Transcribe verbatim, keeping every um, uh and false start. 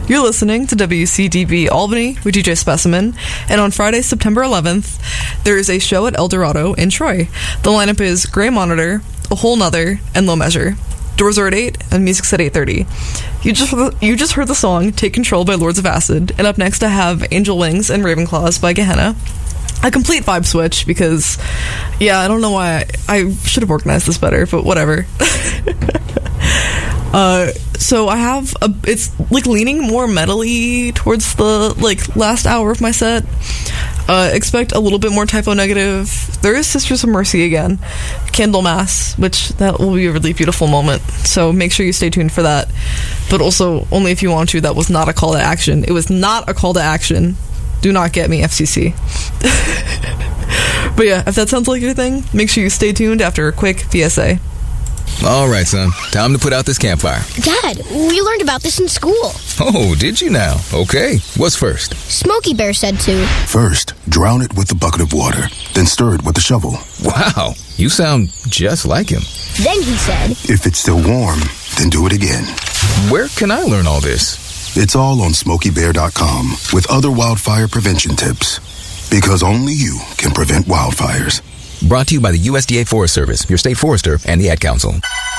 You're listening to W C D B Albany with D J Specimen, and on Friday, September eleventh, there is a show at El Dorado in Troy. The lineup is Grey Monitor, A Whole Nother, and Low Measure. Doors are at eight, and music's at eight thirty. You just you just heard the song Take Control by Lords of Acid, and up next I have Angel Wings and Ravenclaws by Gehenna. A complete vibe switch, because, yeah, I don't know why I, I should have organized this better, but whatever. Uh, so I have a, it's like leaning more metally towards the like last hour of my set. Uh, expect a little bit more Typo Negative. There is Sisters of Mercy again, Candlemas, which that will be a really beautiful moment. So make sure you stay tuned for that. But also only if you want to. That was not a call to action. It was not a call to action. Do not get me, F C C. But yeah, if that sounds like your thing, make sure you stay tuned after a quick P S A. All right, son. Time to put out this campfire. Dad, we learned about this in school. Oh, did you now? Okay. What's first? Smokey Bear said to. First, drown it with a bucket of water, then stir it with a shovel. Wow, you sound just like him. Then he said, if it's still warm, then do it again. Where can I learn all this? It's all on smokey bear dot com with other wildfire prevention tips. Because only you can prevent wildfires. Brought to you by the U S D A Forest Service, your state forester, and the Ad Council.